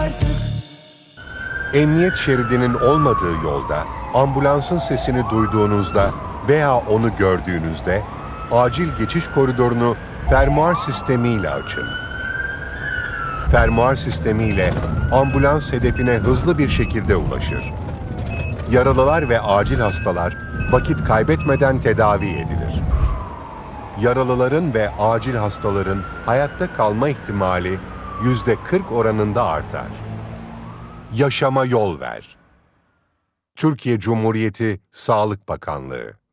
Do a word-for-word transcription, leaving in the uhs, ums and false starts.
artık. Emniyet şeridinin olmadığı yolda, ambulansın sesini duyduğunuzda veya onu gördüğünüzde, acil geçiş koridorunu fermuar sistemiyle açın. Fermuar sistemiyle ambulans hedefine hızlı bir şekilde ulaşır. Yaralılar ve acil hastalar vakit kaybetmeden tedavi edilir. Yaralıların ve acil hastaların hayatta kalma ihtimali yüzde kırk oranında artar. Yaşama yol ver. Türkiye Cumhuriyeti Sağlık Bakanlığı.